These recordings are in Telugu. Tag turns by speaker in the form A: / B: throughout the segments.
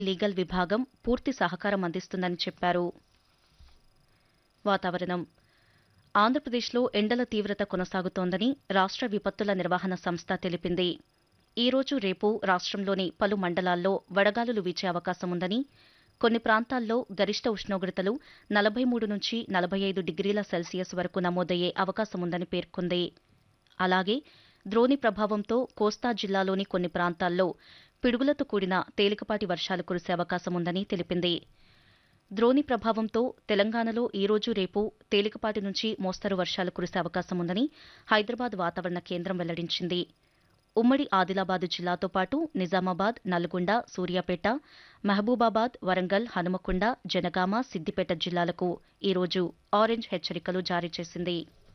A: లీగల్ విభాగం పూర్తి సహకారం అందిస్తుందని చెప్పారు. వాతావరణం. ఆంధ్రప్రదేశ్లో ఎండల తీవ్రత కొనసాగుతోందని రాష్ట్ర విపత్తుల నిర్వహణ సంస్థ తెలిపింది. ఈ రోజు రేపు రాష్ట్రంలోని పలు మండలాల్లో వడగాలులు వీచే అవకాశముందని, కొన్ని ప్రాంతాల్లో గరిష్ట ఉష్ణోగ్రతలు 43 నుంచి 45 డిగ్రీల సెల్సియస్ వరకు నమోదయ్యే అవకాశముందని పేర్కొంది. అలాగే ద్రోణి ప్రభావంతో కోస్తా జిల్లాలోని కొన్ని ప్రాంతాల్లో పిడుగులతో కూడిన తేలికపాటి వర్షాలు కురిసే అవకాశముందని తెలిపింది. ద్రోణి ప్రభావంతో తెలంగాణలో ఈ రోజు రేపు తేలికపాటి నుంచి మోస్తరు వర్షాలు కురిసే అవకాశముందని హైదరాబాద్ వాతావరణ కేంద్రం వెల్లడించింది. ఉమ్మడి ఆదిలాబాద్ జిల్లాతో పాటు నిజామాబాద్, నల్గొండ, సూర్యాపేట, మహబూబాబాద్, వరంగల్, హనుమకొండ, జనగామ, సిద్దిపేట జిల్లాలకు ఈ రోజు ఆరెంజ్ హెచ్చరికలు జారీ చేసింది.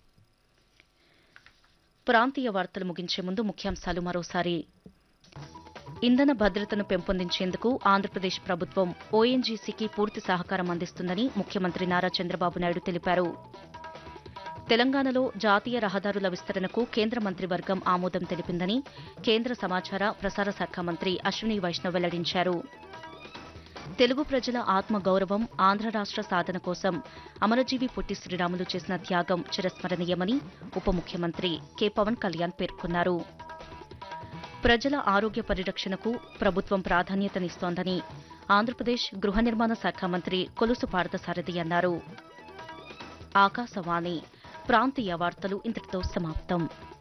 A: ప్రాంతీయ వార్తలు ముగించే ముందు ముఖ్యాంశాలు మరోసారి. ఇంధన భద్రతను పెంపొందించేందుకు ఆంధ్రప్రదేశ్ ప్రభుత్వం ఓఎన్జీసీకి పూర్తి సహకారం అందిస్తుందని ముఖ్యమంత్రి నారా చంద్రబాబు నాయుడు తెలిపారు. తెలంగాణలో జాతీయ రహదారుల విస్తరణకు కేంద్ర మంత్రివర్గం ఆమోదం తెలిపిందని కేంద్ర సమాచార ప్రసార శాఖ మంత్రి అశ్విని వైష్ణవ్ వెల్లడించారు. తెలుగు ప్రజల ఆత్మగౌరవం, ఆంధ్ర రాష్ట్ర సాధన కోసం అమరజీవి పొట్టి శ్రీరాములు చేసిన త్యాగం చిరస్మరణీయమని ఉప ముఖ్యమంత్రి కె పవన్ కళ్యాణ్ పేర్కొన్నారు. ప్రజల ఆరోగ్య పరిరక్షణకు ప్రభుత్వం ప్రాధాన్యతనిస్తోందని ఆంధ్రప్రదేశ్ గృహ నిర్మాణ శాఖ మంత్రి కొలుసు పార్థసారథి అన్నారు. ఆకాశవాణి ప్రాంతీయ వార్తలు ఇంతటితో సమాప్తం.